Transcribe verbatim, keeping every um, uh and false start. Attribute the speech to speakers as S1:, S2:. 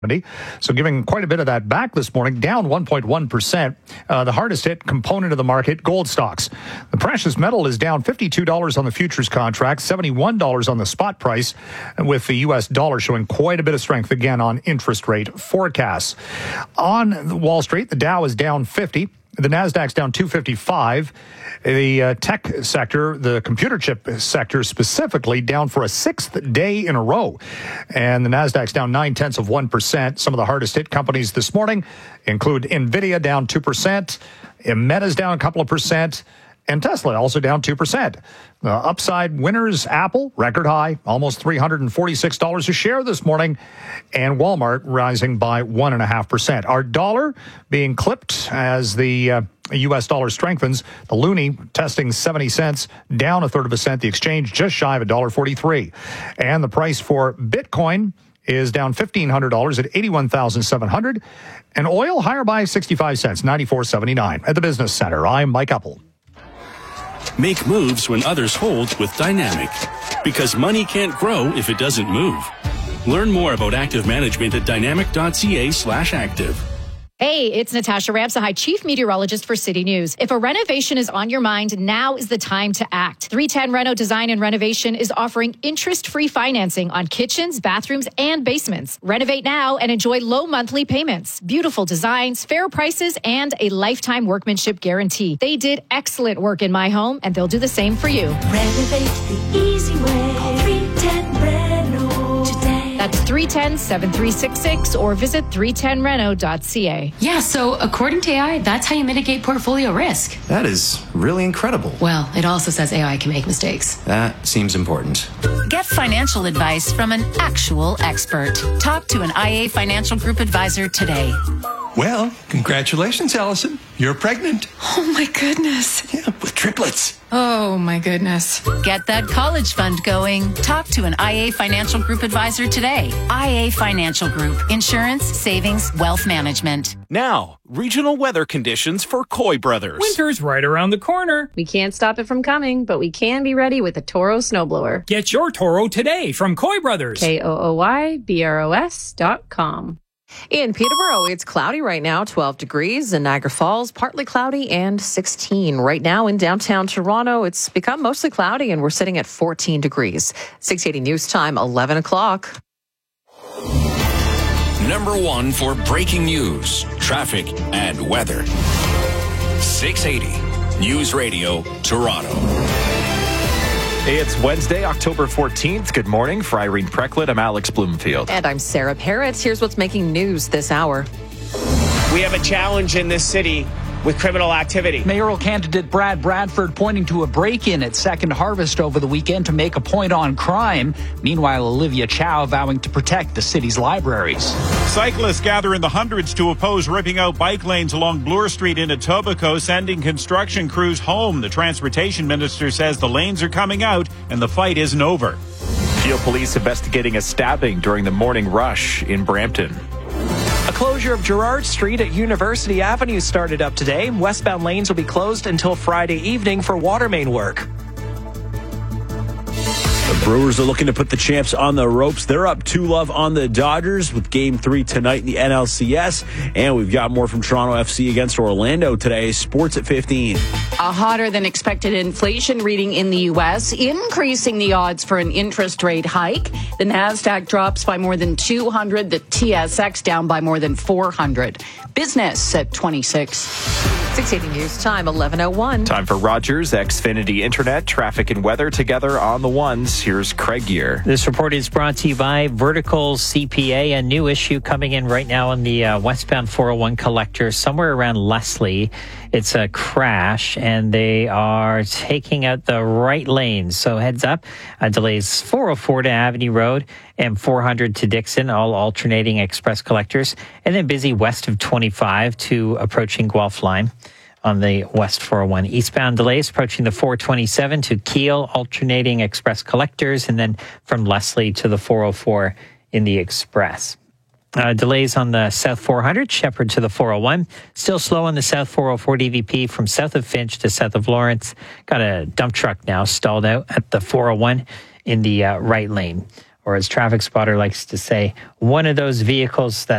S1: So giving quite a bit of that back this morning, down one point one percent. Uh, the hardest hit component of the market, gold stocks. The precious metal is down fifty-two dollars on the futures contract, seventy-one dollars on the spot price, with the U S dollar showing quite a bit of strength again on interest rate forecasts. On Wall Street, the Dow is down fifty. The Nasdaq's down two fifty-five. The uh, tech sector, the computer chip sector specifically, down for a sixth day in a row. And the Nasdaq's down nine tenths of one percent. Some of the hardest hit companies this morning include NVIDIA down two percent. Meta's down a couple of percent. And Tesla also down two percent. Uh, upside winners, Apple, record high, almost three hundred forty-six dollars a share this morning. And Walmart rising by one point five percent. Our dollar being clipped as the uh, U S dollar strengthens. The loonie testing seventy cents, down a third of a cent. The exchange just shy of one dollar forty-three. And the price for Bitcoin is down fifteen hundred dollars at eighty-one thousand seven hundred dollars. And oil higher by sixty-five cents, ninety-four seventy-nine. At the Business Center, I'm Mike Uppel.
S2: Make moves when others hold with Dynamic, because money can't grow if it doesn't move. Learn more about active management at dynamic.ca slash active.
S3: Hey, it's Natasha Ramsahai, Chief Meteorologist for City News. If a renovation is on your mind, now is the time to act. three ten Reno Design and Renovation is offering interest-free financing on kitchens, bathrooms, and basements. Renovate now and enjoy low monthly payments, beautiful designs, fair prices, and a lifetime workmanship guarantee. They did excellent work in my home, and they'll do the same for you.
S4: Renovate the easy way. Call three ten Reno today.
S3: That's three one zero, seven three six six or visit three ten reno dot c a.
S5: Yeah, so according to A I, that's how you mitigate portfolio risk.
S6: That is really incredible.
S5: Well, it also says A I can make mistakes.
S6: That seems important.
S7: Get financial advice from an actual expert. Talk to an I A Financial Group advisor today.
S8: Well, congratulations, Allison. You're pregnant.
S5: Oh, my goodness.
S8: Yeah, with triplets.
S5: Oh, my goodness.
S7: Get that college fund going. Talk to an I A Financial Group advisor today. I A Financial Group. Insurance, savings, wealth management.
S9: Now, regional weather conditions for Coy Brothers.
S10: Winter's right around the corner.
S11: We can't stop it from coming, but we can be ready with a Toro snowblower.
S10: Get your Toro today from Coy Brothers.
S11: K O O Y B R O S dot com.
S12: In Peterborough, it's cloudy right now, twelve degrees. In Niagara Falls, partly cloudy and sixteen. Right now in downtown Toronto, it's become mostly cloudy and we're sitting at fourteen degrees. six eighty News Time, eleven o'clock.
S13: Number one for breaking news, traffic, and weather. six eighty News Radio, Toronto.
S14: It's Wednesday, October fourteenth. Good morning. For Irene Precklett, I'm Alex Bloomfield.
S12: And I'm Sarah Parrott. Here's what's making news this hour.
S15: We have a challenge in this city with criminal activity.
S16: Mayoral candidate Brad Bradford pointing to a break-in at Second Harvest over the weekend to make a point on crime. Meanwhile, Olivia Chow vowing to protect the city's libraries.
S17: Cyclists gather in the hundreds to oppose ripping out bike lanes along Bloor Street in Etobicoke, sending construction crews home. The transportation minister says the lanes are coming out and the fight isn't over.
S14: Peel police investigating a stabbing during the morning rush in Brampton.
S18: A closure of Gerrard Street at University Avenue started up today. Westbound lanes will be closed until Friday evening for water main work.
S19: The Brewers are looking to put the champs on the ropes. They're up two love on the Dodgers with game three tonight in the N L C S. And we've got more from Toronto F C against Orlando today. Sports at fifteen.
S20: A hotter than expected inflation reading in the U S, increasing the odds for an interest rate hike. The NASDAQ drops by more than two hundred, the T S X down by more than four hundred. Business at twenty-six.
S12: six eighty News Time, eleven oh one.
S14: Time for Rogers Xfinity Internet, traffic and weather together on the ones. Here's Craig Gear.
S21: This report is brought to you by Vertical C P A, a new issue coming in right now on the uh, westbound four oh one collector somewhere around Leslie. It's a crash, and they are taking out the right lanes. So heads up, uh, delays four oh four to Avenue Road and four hundred to Dixon, all alternating express collectors. And then busy west of twenty-five to approaching Guelph Line on the West four oh one. Eastbound delays approaching the four twenty-seven to Kiel, alternating express collectors, and then from Leslie to the four oh four in the express. Uh, delays on the South four hundred, Shepherd to the four oh one. Still slow on the South four oh four D V P from south of Finch to south of Lawrence. Got a dump truck now stalled out at the four oh one in the uh, right lane. or as Traffic Spotter likes to say, one of those vehicles that